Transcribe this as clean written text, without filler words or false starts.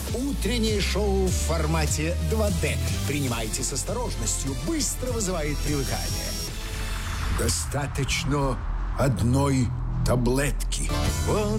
Утреннее шоу в формате 2D. Принимайте с осторожностью, быстро вызывает привыкание. Достаточно одной таблетки. Вот